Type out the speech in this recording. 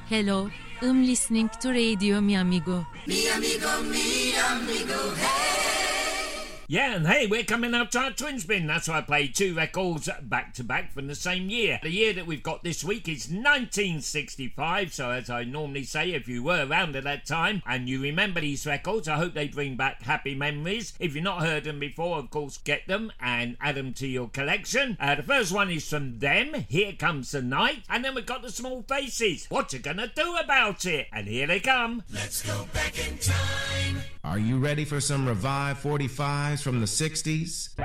Hello, listening to Radio Mi Amigo. Mi amigo, hey! Yeah, and hey, we're coming up to our twin spin. That's why I played two records back to back from the same year. The year that we've got this week is 1965, so as I normally say, if you were around at that time and you remember these records, I hope they bring back happy memories. If you've not heard them before, of course, get them and add them to your collection. The first one is from them, Here Comes the Night, and then we've got the Small Faces, What You Gonna Do About It? And here they come. Let's go back in time. Are you ready for some revived 45s from the 60s?